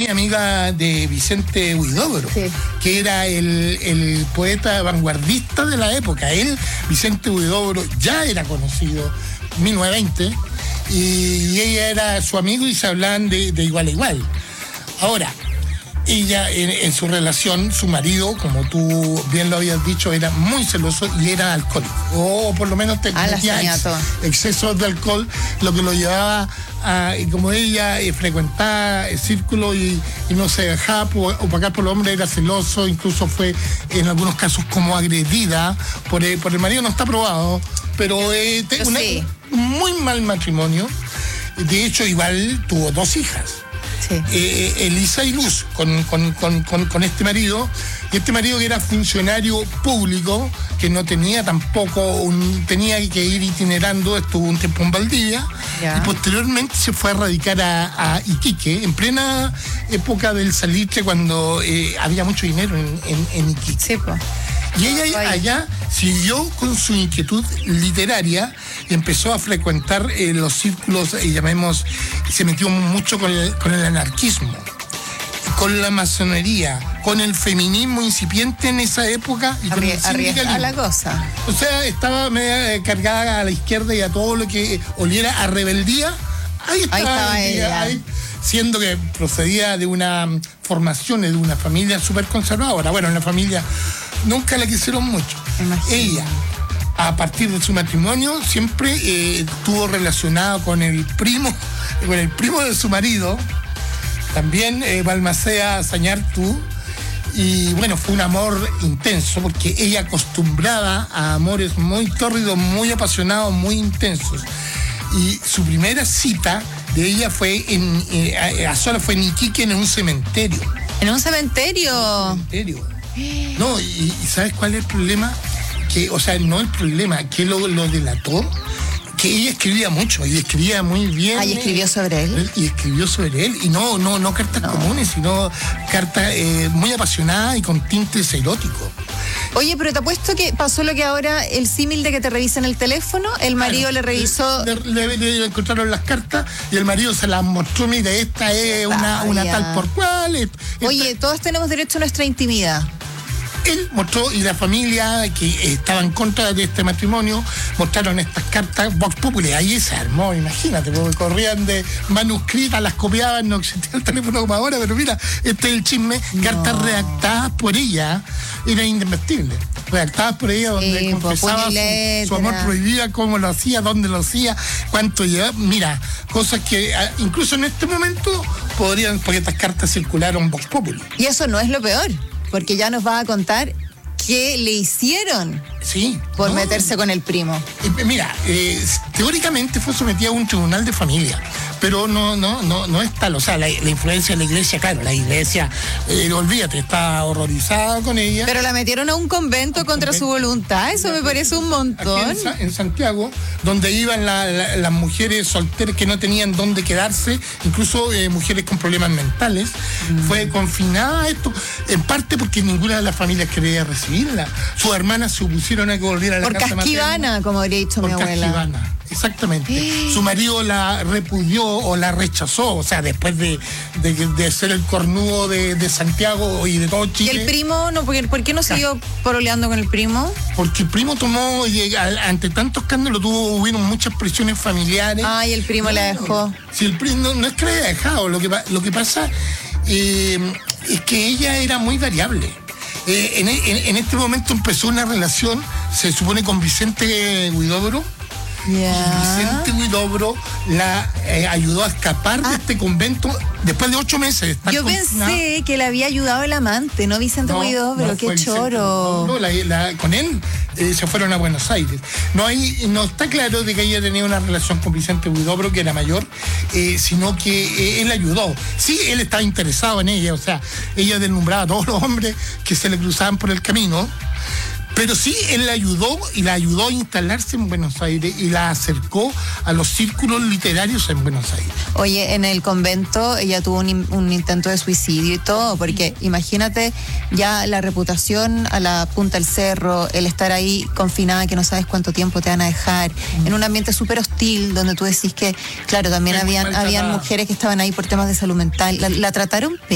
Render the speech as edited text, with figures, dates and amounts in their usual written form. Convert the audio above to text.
muy amiga de Vicente Huidobro, sí, que era el poeta vanguardista de la época. Vicente Huidobro, ya era conocido, 1920, y ella era su amigo y se hablaban de igual a igual. Ahora, ella en su relación, su marido, como tú bien lo habías dicho, era muy celoso y era alcohólico. O por lo menos tenía excesos de alcohol, lo que lo llevaba a, como ella frecuentaba el círculo y no se dejaba opacar por el hombre, era celoso, incluso fue en algunos casos como agredida por el marido, no está probado, pero sí, muy mal matrimonio. De hecho, igual tuvo 2 hijas. sí. Elisa y Luz con este marido, y este marido que era funcionario público, que no tenía tampoco tenía que ir itinerando, estuvo un tiempo en Valdivia, y posteriormente se fue a radicar a Iquique, en plena época del salitre, cuando había mucho dinero en Iquique. Sí, pues. Y ella allá siguió con su inquietud literaria y empezó a frecuentar los círculos, se metió mucho con el anarquismo, con la masonería, con el feminismo incipiente en esa época y con el sindicalismo. La cosa. O sea, estaba media cargada a la izquierda y a todo lo que oliera a rebeldía. Ahí estaba ella. Siendo que procedía de una formación, de una familia súper conservadora. Bueno, una familia nunca la quisieron mucho. Ella, a partir de su matrimonio, siempre estuvo relacionada con el primo de su marido, también Balmaceda Sañartu, y bueno, fue un amor intenso, porque ella acostumbrada a amores muy tórridos, muy apasionados, muy intensos. Y su primera cita de ella fue a solas, fue en Iquique, en un cementerio. ¿En un cementerio? No, y ¿sabes cuál es el problema? No el problema, que lo delató, que ella escribía mucho y escribía muy bien. ¿Y escribió sobre él? Y escribió sobre él, y no cartas comunes, sino cartas muy apasionadas y con tintes eróticos. Oye, pero te apuesto que pasó lo que ahora, el símil de que te revisen el teléfono, el marido le revisó... Le encontraron las cartas y el marido se las mostró, mira, esta es una tal por cual. Oye, todos tenemos derecho a nuestra intimidad. Él mostró, y la familia que estaba en contra de este matrimonio, mostraron estas cartas Vox Populi. Ahí se armó, imagínate, porque corrían de manuscritas, las copiaban, no existía el teléfono como ahora, pero mira, este es el chisme, cartas redactadas por ella, era indesmentible. Redactadas por ella, donde confesaba su amor prohibido, cómo lo hacía, dónde lo hacía, cuánto llevaba. Mira, cosas que incluso en este momento porque estas cartas circularon Vox Populi. Y eso no es lo peor, porque ya nos va a contar qué le hicieron por meterse con el primo. Mira, teóricamente fue sometida a un tribunal de familia, pero no es tal. O sea, la influencia de la iglesia, claro, la iglesia, olvídate, está horrorizada con ella. Pero la metieron a un convento contra su voluntad, eso me parece un montón. Aquí en Santiago, donde iban las mujeres solteras que no tenían dónde quedarse, incluso mujeres con problemas mentales, fue confinada a esto, en parte porque ninguna de las familias quería recibirla. Sus hermanas se opusieron a que volviera a la casa materna. Por casquivana, como habría dicho mi abuela. Casquivana, exactamente. Su marido la repudió o la rechazó, o sea, después de ser el cornudo de Santiago y de todo Chile. ¿Y el primo? ¿Por qué no siguió pololeando con el primo? Porque el primo tomó, ante tanto escándalo, hubieron muchas presiones familiares. Y el primo la dejó. Si el primo no es que la haya dejado, lo que pasa es que ella era muy variable. En este momento empezó una relación, se supone, con Vicente Huidobro. Y Vicente Huidobro la ayudó a escapar de este convento después de 8 meses. Yo pensé que le había ayudado el amante, no Vicente Huidobro, qué choro. Con él se fueron a Buenos Aires. No está claro de que ella tenía una relación con Vicente Huidobro, que era mayor, sino que él ayudó. Sí, él estaba interesado en ella, o sea, ella deslumbraba a todos los hombres que se le cruzaban por el camino. Pero sí, él la ayudó a instalarse en Buenos Aires y la acercó a los círculos literarios en Buenos Aires. Oye, en el convento ella tuvo un intento de suicidio y todo, porque imagínate ya la reputación a la punta del cerro, el estar ahí confinada, que no sabes cuánto tiempo te van a dejar, en un ambiente súper hostil, donde tú decís que, claro, también habían mujeres que estaban ahí por temas de salud mental. La trataron